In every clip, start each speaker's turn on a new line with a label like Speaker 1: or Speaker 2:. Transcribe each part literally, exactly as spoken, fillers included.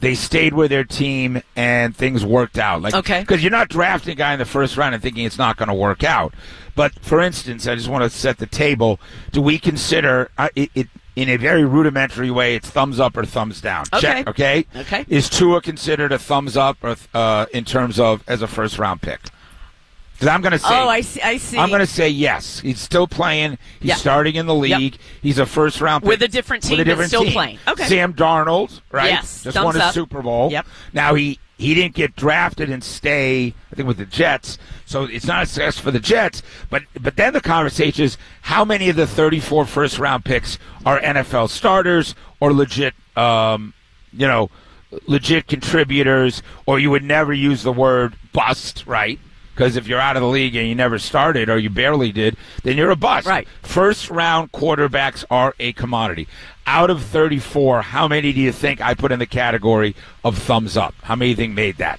Speaker 1: they stayed with their team and things worked out. Like,
Speaker 2: okay.
Speaker 1: Because you're not drafting a guy in the first round and thinking it's not going to work out. But, for instance, I just want to set the table. Do we consider uh, it, it in a very rudimentary way, it's thumbs up or thumbs down?
Speaker 2: Okay.
Speaker 1: Check, okay?
Speaker 2: Okay.
Speaker 1: Is Tua considered a thumbs up or uh, in terms of as a first-round pick? Because I'm going to say,
Speaker 2: oh, I see. I see.
Speaker 1: I'm going to say yes. He's still playing. He's
Speaker 2: yep.
Speaker 1: starting in the league. Yep. He's a first round pick
Speaker 2: with a different team.
Speaker 1: With a different
Speaker 2: still
Speaker 1: team.
Speaker 2: playing. Okay.
Speaker 1: Sam Darnold, right?
Speaker 2: Yes.
Speaker 1: Just
Speaker 2: Thumbs
Speaker 1: won a
Speaker 2: up.
Speaker 1: Super Bowl.
Speaker 2: Yep.
Speaker 1: Now he he didn't get drafted and stay. I think with the Jets. So it's not a success for the Jets. But but then the conversation is how many of the thirty-four first round picks are N F L starters or legit, um, you know, legit contributors, or you would never use the word bust, right? Because if you're out of the league and you never started or you barely did, then you're a bust.
Speaker 2: Right.
Speaker 1: First-round quarterbacks are a commodity. Out of thirty-four, how many do you think I put in the category of thumbs up? How many do you think made that?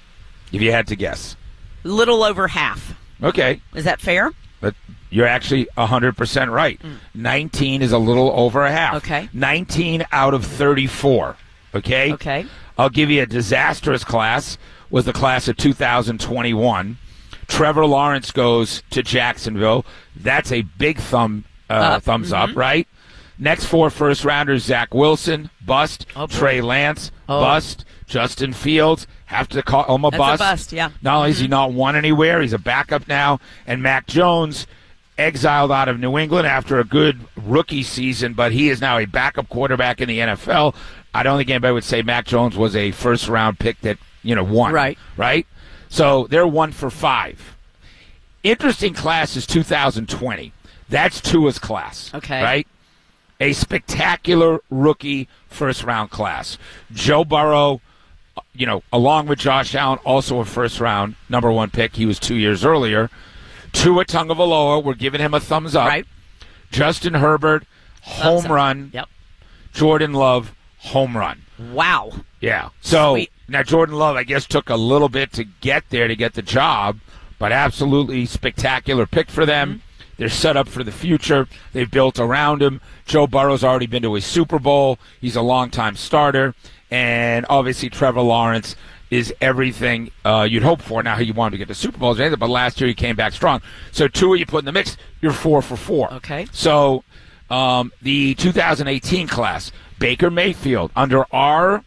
Speaker 1: If you had to guess.
Speaker 2: Little over half.
Speaker 1: Okay.
Speaker 2: Is that fair?
Speaker 1: But you're actually one hundred percent right. Mm. nineteen is a little over a half.
Speaker 2: Okay.
Speaker 1: nineteen out of thirty-four. Okay?
Speaker 2: Okay.
Speaker 1: I'll give you a disastrous class. Was the class of two thousand twenty-one. Trevor Lawrence goes to Jacksonville. That's a big thumb, uh,
Speaker 2: uh,
Speaker 1: thumbs
Speaker 2: mm-hmm.
Speaker 1: up, right? Next four first-rounders, Zach Wilson, bust.
Speaker 2: Oh,
Speaker 1: Trey Lance,
Speaker 2: oh.
Speaker 1: bust. Justin Fields, have to call him a
Speaker 2: That's
Speaker 1: bust.
Speaker 2: a bust, yeah.
Speaker 1: Not only
Speaker 2: mm-hmm.
Speaker 1: has he not won anywhere, he's a backup now. And Mac Jones, exiled out of New England after a good rookie season, but he is now a backup quarterback in the N F L. I don't think anybody would say Mac Jones was a first-round pick that, you know, won.
Speaker 2: Right.
Speaker 1: Right? So they're one for five. Interesting class is two thousand twenty. That's Tua's class.
Speaker 2: Okay.
Speaker 1: Right? A spectacular rookie first-round class. Joe Burrow, you know, along with Josh Allen, also a first-round number one pick. He was two years earlier. Tua Tagovailoa, we're giving him a thumbs up.
Speaker 2: Right.
Speaker 1: Justin Herbert, home
Speaker 2: Thumbs up.
Speaker 1: run.
Speaker 2: Yep.
Speaker 1: Jordan Love, home run.
Speaker 2: Wow.
Speaker 1: Yeah. So
Speaker 2: Sweet.
Speaker 1: Now Jordan Love, I guess, took a little bit to get there to get the job, but absolutely spectacular pick for them. Mm-hmm. They're set up for the future. They've built around him. Joe Burrow's already been to a Super Bowl. He's a longtime starter. And obviously Trevor Lawrence is everything uh, you'd hope for. Now he wanted to get to Super Bowls, but last year he came back strong. So two you put in the mix, you're four for four.
Speaker 2: Okay.
Speaker 1: So um, the two thousand eighteen class, Baker Mayfield, under our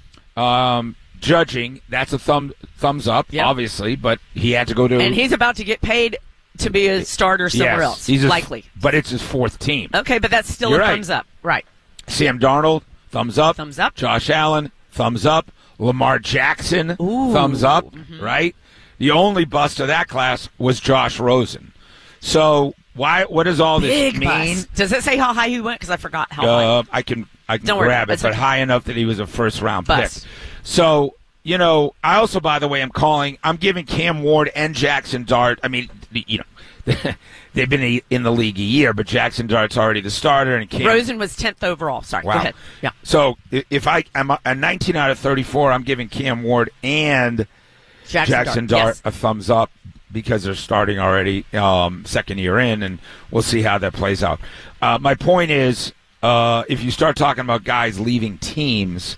Speaker 1: um, judging, that's a thumb thumbs up, yep. obviously, but he had to go to...
Speaker 2: And he's about to get paid to be a starter somewhere
Speaker 1: yes,
Speaker 2: else,
Speaker 1: he's a,
Speaker 2: likely.
Speaker 1: But it's his fourth team.
Speaker 2: Okay, but that's still
Speaker 1: You're
Speaker 2: a
Speaker 1: right.
Speaker 2: thumbs up. Right.
Speaker 1: Sam Darnold, thumbs up.
Speaker 2: Thumbs up.
Speaker 1: Josh Allen, thumbs up. Lamar Jackson,
Speaker 2: Ooh.
Speaker 1: thumbs up,
Speaker 2: mm-hmm.
Speaker 1: right? The only bust of that class was Josh Rosen. So why? What does all
Speaker 2: Big
Speaker 1: this mean?
Speaker 2: bust. Does it say how high he went? Because I forgot how
Speaker 1: uh,
Speaker 2: high.
Speaker 1: I can I can
Speaker 2: Don't
Speaker 1: grab
Speaker 2: worry.
Speaker 1: it, but
Speaker 2: okay.
Speaker 1: high enough that he was a first-round
Speaker 2: Bust.
Speaker 1: pick. So, you know, I also, by the way, I'm calling, I'm giving Cam Ward and Jackson Dart, I mean, you know, they've been in the league a year, but Jackson Dart's already the starter. And Cam,
Speaker 2: Rosen was tenth overall. Sorry,
Speaker 1: wow.
Speaker 2: go ahead. Yeah.
Speaker 1: So if I, I'm a nineteen out of thirty-four, I'm giving Cam Ward and
Speaker 2: Jackson,
Speaker 1: Jackson
Speaker 2: Dart,
Speaker 1: Dart
Speaker 2: yes.
Speaker 1: a thumbs up because they're starting already, um, second year in, and we'll see how that plays out. Uh, my point is, uh, if you start talking about guys leaving teams,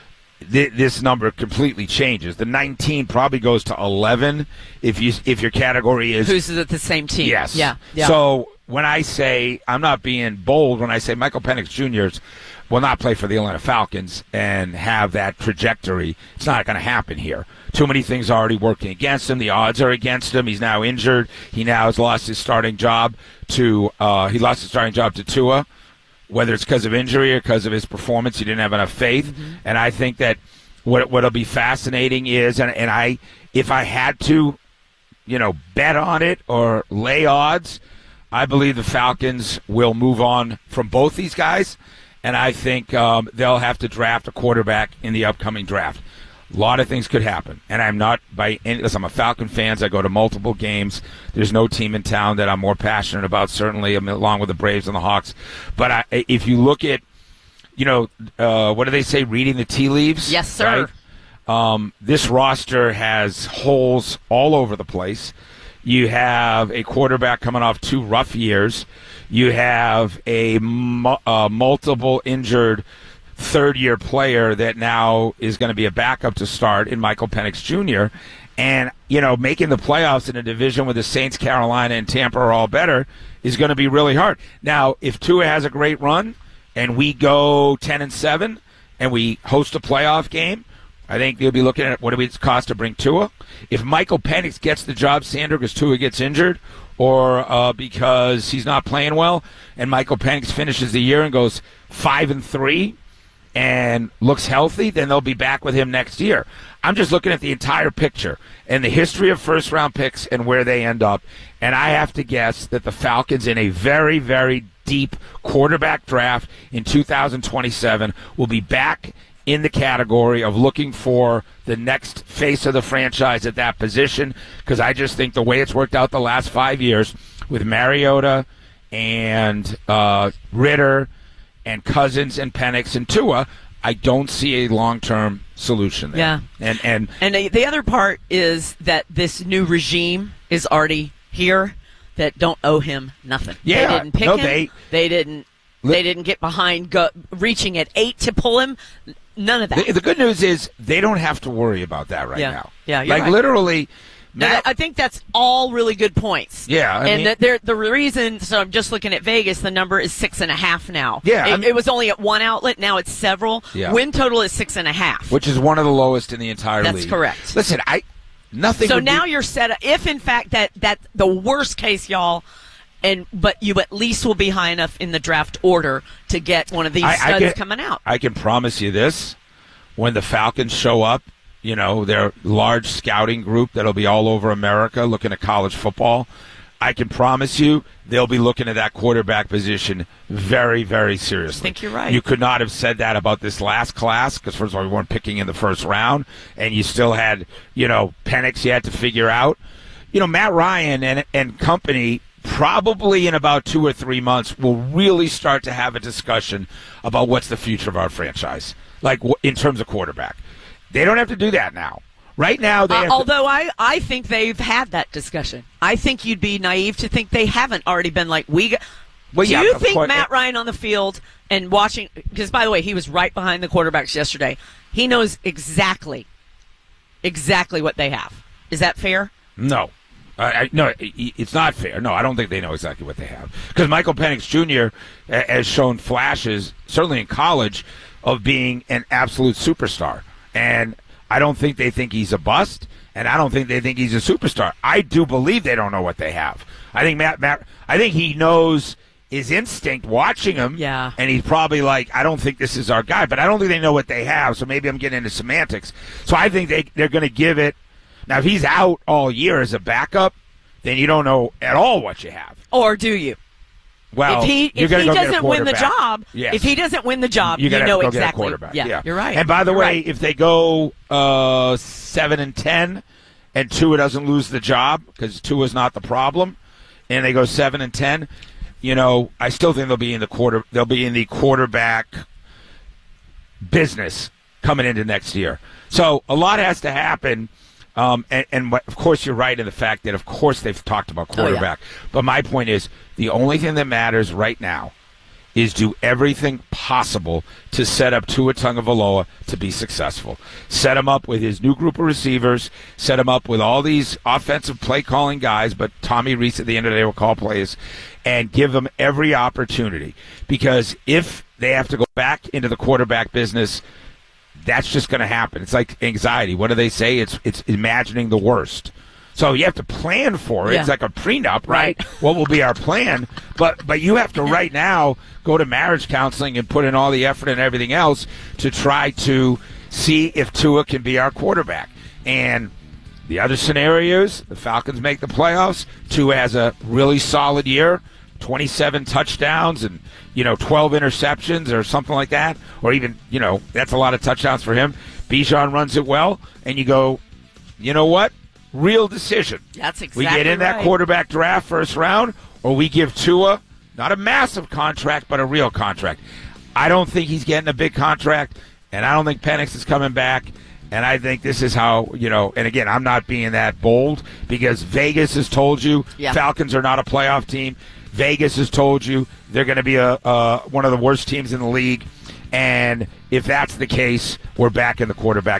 Speaker 1: th- this number completely changes. The nineteen probably goes to eleven if you if your category is
Speaker 2: who's at the same team.
Speaker 1: Yes.
Speaker 2: Yeah. yeah.
Speaker 1: So when I say, I'm not being bold when I say Michael Penix Junior will not play for the Atlanta Falcons and have that trajectory. It's not going to happen here. Too many things are already working against him. The odds are against him. He's now injured. He now has lost his starting job to uh, he lost his starting job to Tua, whether it's because of injury or because of his performance. He didn't have enough faith. Mm-hmm. And I think that what what'll be fascinating is, and, and I if I had to, you know, bet on it or lay odds, I believe the Falcons will move on from both these guys, and I think um, they'll have to draft a quarterback in the upcoming draft. A lot of things could happen, and I'm not by any. Listen, I'm a Falcon fan. I go to multiple games. There's no team in town that I'm more passionate about, certainly, along with the Braves and the Hawks. But I, if you look at, you know, uh, what do they say, reading the tea leaves?
Speaker 2: Yes, sir.
Speaker 1: Right? Um, this roster has holes all over the place. You have a quarterback coming off two rough years. You have a mu- uh, multiple injured third-year player that now is going to be a backup to start in Michael Penix Junior And, you know, making the playoffs in a division where the Saints, Carolina, and Tampa are all better is going to be really hard. Now, if Tua has a great run and we go ten and seven and we host a playoff game, I think they'll be looking at what it cost to bring Tua. If Michael Penix gets the job, Sander, because Tua gets injured or uh, because he's not playing well, and Michael Penix finishes the year and goes five and three and looks healthy, then they'll be back with him next year. I'm just looking at the entire picture and the history of first-round picks and where they end up, and I have to guess that the Falcons in a very, very deep quarterback draft in two thousand twenty-seven will be back in the category of looking for the next face of the franchise at that position, because I just think the way it's worked out the last five years with Mariota and uh, Ritter and Cousins and Penix and Tua, I don't see a long-term solution there.
Speaker 2: Yeah.
Speaker 1: And and
Speaker 2: and the other part is that this new regime is already here that don't owe him nothing.
Speaker 1: Yeah.
Speaker 2: They didn't pick
Speaker 1: no,
Speaker 2: him.
Speaker 1: They,
Speaker 2: they didn't they didn't get behind go, reaching at eight to pull him. None of that.
Speaker 1: The, the good news is they don't have to worry about that right
Speaker 2: yeah.
Speaker 1: now.
Speaker 2: Yeah, you're
Speaker 1: like
Speaker 2: right.
Speaker 1: literally
Speaker 2: Now, I think that's all really good points.
Speaker 1: Yeah, I
Speaker 2: and
Speaker 1: mean,
Speaker 2: that they're, the reason, so I'm just looking at Vegas, the number is six and a half now.
Speaker 1: Yeah,
Speaker 2: It,
Speaker 1: I mean-
Speaker 2: it was only at one outlet, now it's several.
Speaker 1: Yeah.
Speaker 2: Win total is six and a half.
Speaker 1: which is one of the lowest in the entire
Speaker 2: That's
Speaker 1: league.
Speaker 2: correct.
Speaker 1: Listen, I nothing.
Speaker 2: So
Speaker 1: would
Speaker 2: now
Speaker 1: be,
Speaker 2: you're set up, if in fact that, that the worst case, y'all, and but you at least will be high enough in the draft order to get one of these
Speaker 1: I- I
Speaker 2: studs
Speaker 1: can-
Speaker 2: coming out.
Speaker 1: I can promise you this: when the Falcons show up, you know, their large scouting group that'll be all over America looking at college football, I can promise you they'll be looking at that quarterback position very, very seriously.
Speaker 2: I think you're right.
Speaker 1: You could not have said that about this last class because, first of all, we weren't picking in the first round, and you still had, you know, Penix you had to figure out. You know, Matt Ryan and and company probably in about two or three months will really start to have a discussion about what's the future of our franchise, like wh- in terms of quarterback. They don't have to do that now. Right now, they
Speaker 2: Uh,
Speaker 1: have to-
Speaker 2: although I, I think they've had that discussion. I think you'd be naive to think they haven't already been like, we got,
Speaker 1: Well,
Speaker 2: do
Speaker 1: yeah,
Speaker 2: you
Speaker 1: of
Speaker 2: think
Speaker 1: course-
Speaker 2: Matt Ryan on the field and watching, because by the way, he was right behind the quarterbacks yesterday. He knows exactly, exactly what they have. Is that fair?
Speaker 1: No. I, I, no, it- it's not fair. No, I don't think they know exactly what they have. Because Michael Penix Junior ha- has shown flashes, certainly in college, of being an absolute superstar. And I don't think they think he's a bust, and I don't think they think he's a superstar. I do believe they don't know what they have. I think Matt, Matt I think he knows his instinct watching him,
Speaker 2: Yeah.
Speaker 1: and he's probably like, I don't think this is our guy, but I don't think they know what they have, so maybe I'm getting into semantics. So I think they, they're going to give it. Now, if he's out all year as a backup, then you don't know at all what you have.
Speaker 2: Or do you?
Speaker 1: Well,
Speaker 2: if he
Speaker 1: you're
Speaker 2: if
Speaker 1: gonna
Speaker 2: he
Speaker 1: go get a
Speaker 2: doesn't win the
Speaker 1: quarterback.
Speaker 2: job,
Speaker 1: Yes.
Speaker 2: if he doesn't win the job,
Speaker 1: you,
Speaker 2: you
Speaker 1: gotta
Speaker 2: know
Speaker 1: go
Speaker 2: exactly.
Speaker 1: Get a quarterback.
Speaker 2: Yeah,
Speaker 1: Yeah,
Speaker 2: you're right.
Speaker 1: And by the
Speaker 2: You're
Speaker 1: way,
Speaker 2: right.
Speaker 1: if they go uh, seven and ten, and Tua doesn't lose the job because Tua's not the problem, and they go seven and ten, you know, I still think they'll be in the quarter. They'll be in the quarterback business coming into next year. So a lot has to happen. Um, and, and of course, you're right in the fact that, of course, they've talked about quarterback.
Speaker 2: Oh, yeah.
Speaker 1: But my point is, the only thing that matters right now is do everything possible to set up Tua Tagovailoa to be successful. Set him up with his new group of receivers. Set him up with all these offensive play-calling guys, but Tommy Reese at the end of the day will call plays, and give them every opportunity. Because if they have to go back into the quarterback business, that's just going to happen. It's like anxiety. What do they say? It's it's imagining the worst. So you have to plan for it.
Speaker 2: Yeah.
Speaker 1: It's like a prenup, right?
Speaker 2: Right.
Speaker 1: What will be our plan? But but you have to right now go to marriage counseling and put in all the effort and everything else to try to see if Tua can be our quarterback. And the other scenarios, the Falcons make the playoffs. Tua has a really solid year, twenty-seven touchdowns and, you know, twelve interceptions or something like that. Or even, you know, that's a lot of touchdowns for him. Bijan runs it well, and you go, you know what? Real decision.
Speaker 2: That's exactly
Speaker 1: We get in that
Speaker 2: right.
Speaker 1: quarterback draft first round, or we give Tua not a massive contract, but a real contract. I don't think he's getting a big contract, and I don't think Penix is coming back. And I think this is how, you know, and again, I'm not being that bold because Vegas has told you
Speaker 2: Yeah.
Speaker 1: Falcons are not a playoff team. Vegas has told you they're going to be a uh, one of the worst teams in the league. And if that's the case, we're back in the quarterback